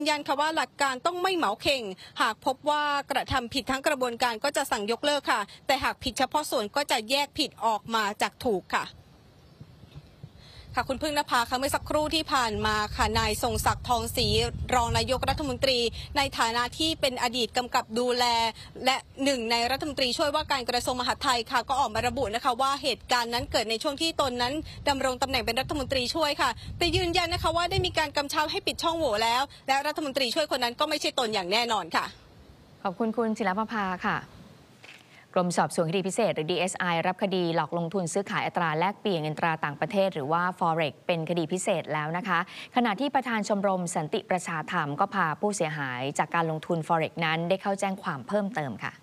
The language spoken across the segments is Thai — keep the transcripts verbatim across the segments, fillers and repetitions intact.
ยันค่ะว่าหลักการต้องไม่เหมาเข่งหากพบว่ากระทำผิดทั้งกระบวนการก็จะสั่งยกเลิกค่ะแต่หากผิดเฉพาะส่วนก็จะแยกผิดออกมาจากถูกค่ะค่ะคุณพึ่งนภาค่ะเมื่อสักครู่ที่ผ่านมาค่ะนายทรงศักดิ์ทองศรีรองนายกรัฐมนตรีในฐานะที่เป็นอดีตกำกับดูแลและหนึ่งในรัฐมนตรีช่วยว่าการกระทรวงมหาดไทยค่ะก็ออกมาระบุนะคะว่าเหตุการณ์นั้นเกิดในช่วงที่ตนนั้นดำรงตำแหน่งเป็นรัฐมนตรีช่วยค่ะแต่ยืนยันนะคะว่าได้มีการกำชับให้ปิดช่องโหว่แล้วและรัฐมนตรีช่วยคนนั้นก็ไม่ใช่ตนอย่างแน่นอนค่ะขอบคุณคุณศิลปภาค่ะกรมสอบสวนคดีพิเศษหรือ ดี เอส ไอ รับคดีหลอกลงทุนซื้อขายอัตราแลกเปลี่ยนเงินตราต่างประเทศหรือว่า Forex เป็นคดีพิเศษแล้วนะคะขณะที่ประธานชมรมสันติประชาธรรมก็พาผู้เสียหายจากการลงทุน Forex นั้นได้เข้าแจ้งความเพิ่มเติมค่ะ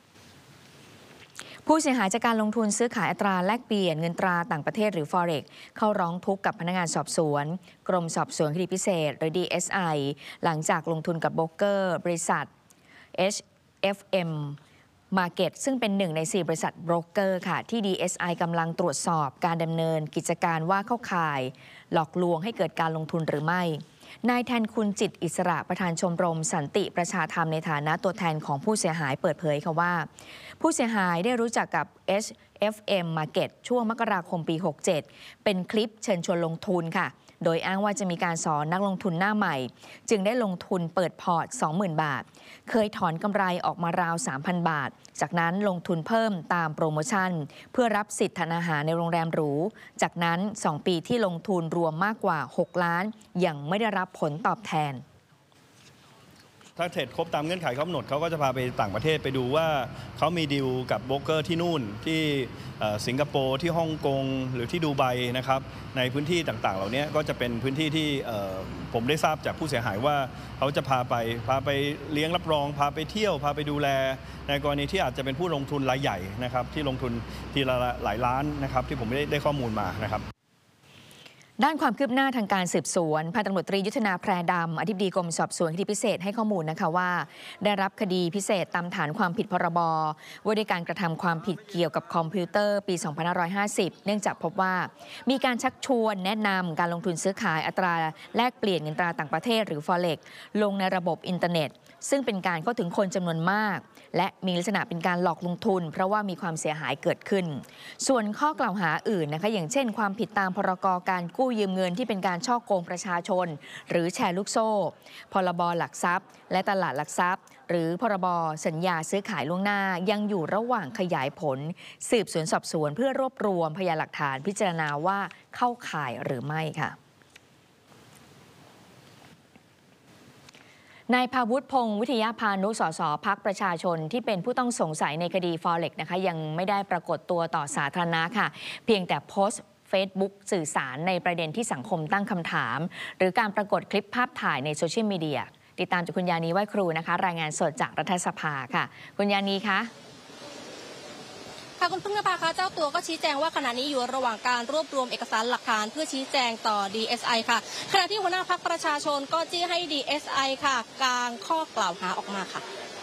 ผู้เสียหายจากการลงทุนซื้อขายอัตราแลกเปลี่ยนเงินตราต่างประเทศหรือ Forex เข้าร้องทุกข์กับพนักงานสอบสวนกรมสอบสวนคดีพิเศษหรือ ดี เอส ไอ หลังจากลงทุนกับโบรกเกอร์บริษัท เอช เอฟ เอ็มMarket ซึ่งเป็นหนึ่งในสี่บริษัทโบรกเกอร์ค่ะที่ ดี เอส ไอ กำลังตรวจสอบการดำเนินกิจการว่าเข้าข่ายหลอกลวงให้เกิดการลงทุนหรือไม่นายแทนคุณจิตอิสระประธานชมรมสันติประชาธรรมในฐานะตัวแทนของผู้เสียหายเปิดเผยค่ะว่าผู้เสียหายได้รู้จักกับ เอช เอฟ เอ็ม Market ช่วงมกราคมปีหกเจ็ดเป็นคลิปเชิญชวนลงทุนค่ะโดยอ้างว่าจะมีการสอนนักลงทุนหน้าใหม่จึงได้ลงทุนเปิดพอร์ต สองหมื่น บาทเคยถอนกำไรออกมาราว สามพัน บาทจากนั้นลงทุนเพิ่มตามโปรโมชั่นเพื่อรับสิทธิ์ทานอาหารในโรงแรมหรูจากนั้นสองปีที่ลงทุนรวมมากกว่าหกล้านยังไม่ได้รับผลตอบแทนถ้าเทรดครบตามเงื่อนไขกำหนดเขาก็จะพาไปต่างประเทศไปดูว่าเขามีดีลกับโบรกเกอร์ที่นู่นที่สิงคโปร์ที่ฮ่องกงหรือที่ดูไบนะครับในพื้นที่ต่างๆเหล่านี้ก็จะเป็นพื้นที่ที่ผมได้ทราบจากผู้เสียหายว่าเขาจะพาไปพาไปเลี้ยงรับรองพาไปเที่ยวพาไปดูแลในกรณีที่อาจจะเป็นผู้ลงทุนรายใหญ่นะครับที่ลงทุนทีละหลายล้านนะครับที่ผมได้ได้ข้อมูลมานะครับด้านความคืบหน้าทางการสืบสวนพันตำรวจตรียุทธนาแพรดำอธิบดีกรมสอบสวนคดีพิเศษให้ข้อมูลนะคะว่าได้รับคดีพิเศษตามฐานความผิดพรบว่าด้วยการกระทำความผิดเกี่ยวกับคอมพิวเตอร์ปี สองพันห้าร้อยห้าสิบ เนื่องจากพบว่ามีการชักชวนแนะนำการลงทุนซื้อขายอัตราแลกเปลี่ยนเงินตราต่างประเทศหรือ Forex ลงในระบบอินเทอร์เน็ตซึ่งเป็นการเข้าถึงคนจำนวนมากและมีลักษณะเป็นการหลอกลงทุนเพราะว่ามีความเสียหายเกิดขึ้นส่วนข้อกล่าวหาอื่นนะคะอย่างเช่นความผิดตามพรกการกู้ยืมเงินที่เป็นการฉ้อโกงประชาชนหรือแชร์ลูกโซ่พรบหลักทรัพย์และตลาดหลักทรัพย์หรือพรบสัญญาซื้อขายล่วงหน้ายังอยู่ระหว่างขยายผลสืบสวนสอบสวนเพื่อรวบรวมพยานหลักฐานพิจารณาว่าเข้าข่ายหรือไม่ค่ะนายภาวุฒิพงศ์วิทยาพานุ สส พรรคประชาชนที่เป็นผู้ต้องสงสัยในคดี Forex นะคะยังไม่ได้ปรากฏตัวต่อสาธารณะค่ะเพียงแต่โพสต์ Facebook สื่อสารในประเด็นที่สังคมตั้งคำถามหรือการปรากฏคลิปภาพถ่ายในโซเชียลมีเดียติดตามจากคุณยานีไหว้ครูนะคะรายงานสดจากรัฐสภาค่ะคุณยานีคะค่ะคุณพึ่งนภาคะเจ้าตัวก็ชี้แจงว่าขณะนี้อยู่ระหว่างการรวบรวมเอกสารหลักฐานเพื่อชี้แจงต่อ ดี เอส ไอ ค่ะขณะที่หัวหน้าพรรคประชาชนก็จี้ให้ ดี เอส ไอ ค่ะกางข้อกล่าวหาออกมาค่ะ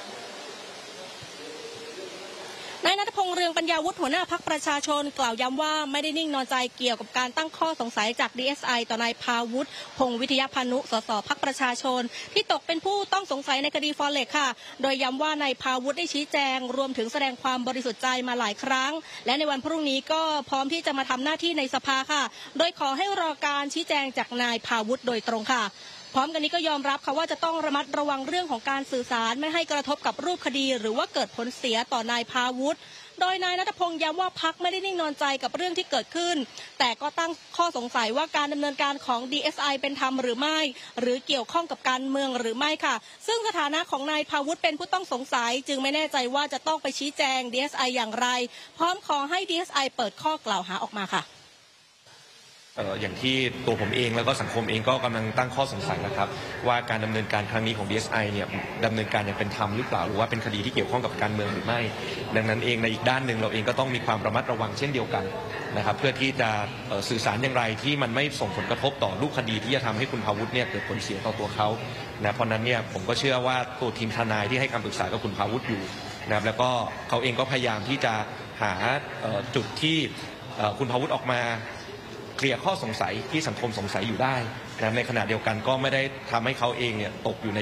นายณัฐพงษ์เรืองปัญญาวุฒิหัวหน้าพรรคประชาชนกล่าวย้ำว่าไม่ได้นิ่งนอนใจเกี่ยวกับการตั้งข้อสงสัยจาก ดี เอส ไอ ต่อนายภาวุฒิพงษ์วิทยาพานุ สส พรรคประชาชนที่ตกเป็นผู้ต้องสงสัยในคดี Forex ค่ะโดยย้ำว่านายภาวุฒิได้ชี้แจงรวมถึงแสดงความบริสุทธิ์ใจมาหลายครั้งและในวันพรุ่งนี้ก็พร้อมที่จะมาทำหน้าที่ในสภาค่ะโดยขอให้รอการชี้แจงจากนายภาวุฒิโดยตรงค่ะพร้อมกันนี้ก็ยอมรับค่ะว่าจะต้องระมัดระวังเรื่องของการสื่อสารไม่ให้กระทบกับรูปคดีหรือว่าเกิดผลเสียต่อนายภาวุฒิโดยนายณัฐพงษ์ย้ำว่าพรรคไม่ได้นิ่งนอนใจกับเรื่องที่เกิดขึ้นแต่ก็ตั้งข้อสงสัยว่าการดำเนินการของ ดี เอส ไอ เป็นธรรมหรือไม่หรือเกี่ยวข้องกับการเมืองหรือไม่ค่ะซึ่งสถานะของนายภาวุฒิเป็นผู้ต้องสงสัยจึงไม่แน่ใจว่าจะต้องไปชี้แจง ดี เอส ไอ อย่างไรพร้อมขอให้ ดี เอส ไอ เปิดข้อกล่าวหาออกมาค่ะอย่างที่ตัวผมเองแล้วก็สังคมเองก็กำลังตั้งข้อสงสัยนะครับว่าการดำเนินการครั้งนี้ของ ดี เอส ไอ เนี่ยดำเนินการอย่างเป็นธรรมหรือเปล่าหรือว่าเป็นคดีที่เกี่ยวข้องกับการเมืองหรือไม่ดังนั้นเองในอีกด้านหนึ่งเราเองก็ต้องมีความระมัดระวังเช่นเดียวกันนะครับเพื่อที่จะสื่อสารอย่างไรที่มันไม่ส่งผลกระทบต่อรูปคดีที่จะทำให้คุณภาวุฒิเนี่ยเกิดผลเสียต่อตัวเขานะเพราะนั้นเนี่ยผมก็เชื่อว่าตัวทีมทนายที่ให้คำปรึกษากับคุณภาวุฒิอยู่นะครับแล้วก็เขาเองก็พยายามที่จะหาจุดที่คุณภาวุฒิออกมาเคลียร์ข้อสงสัยที่สังคมสงสัยอยู่ได้นะในขณะเดียวกันก็ไม่ได้ทำให้เขาเองเนี่ยตกอยู่ใน